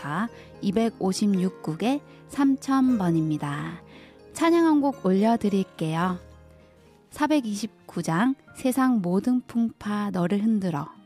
전화번호사 256국에 3000번입니다. 찬양 한 곡 올려드릴게요. 429장 세상 모든 풍파 너를 흔들어.